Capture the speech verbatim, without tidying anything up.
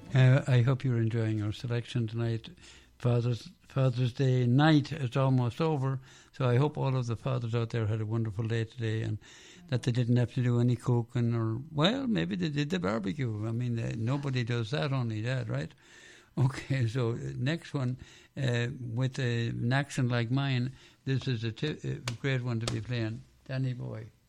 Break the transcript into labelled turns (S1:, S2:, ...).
S1: Uh, I hope you're enjoying our selection tonight. Father's Father's Day night is almost over, so I hope all of the fathers out there had a wonderful day today, and that they didn't have to do any cooking, or, well, maybe they did the barbecue. I mean, uh, nobody does that, only that, right? Okay, so next one, uh, with uh, an accent like mine, this is a, t- a great one to be playing. Danny Boy.